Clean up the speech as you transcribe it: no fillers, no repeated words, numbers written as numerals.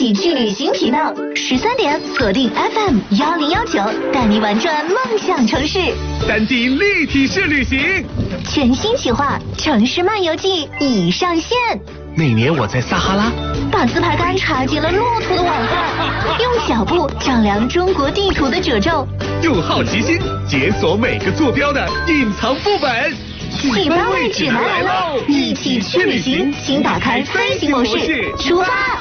起去旅行频道，13点锁定 FM1019，带你玩转梦想城市。 3D 立体式旅行， 全新企划《城市漫游记》已上线。 那年我在撒哈拉， 把自拍杆插进了骆驼的网上，用脚步丈量中国地图的褶皱， 用好奇心解锁每个坐标的隐藏副本。 启发位指南来喽！一起去旅行，请打开飞行模式，出发。